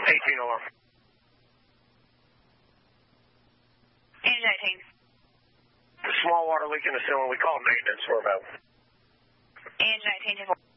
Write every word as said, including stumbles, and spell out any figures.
eighteen alarm. Engine nineteen. The small water leak in the ceiling, we call maintenance. We're about. Engine nineteen.